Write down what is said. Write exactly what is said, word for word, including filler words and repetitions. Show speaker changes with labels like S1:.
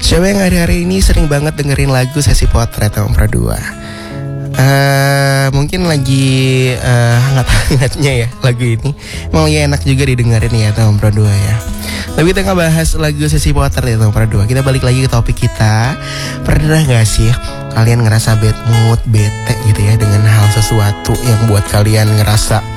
S1: Siapa yang hari-hari ini sering banget dengerin lagu Sesi Potret Tahun Perdua? Uh, mungkin lagi uh, hangat-hangatnya ya lagu ini. Emang ya enak juga didengerin ya tahun Perdua ya. Tapi kita nggak bahas lagu Sesi Potret ya tahun Perdua. Kita balik lagi ke topik kita. Pernah nggak sih kalian ngerasa bad mood, bete gitu ya dengan hal sesuatu yang buat kalian ngerasa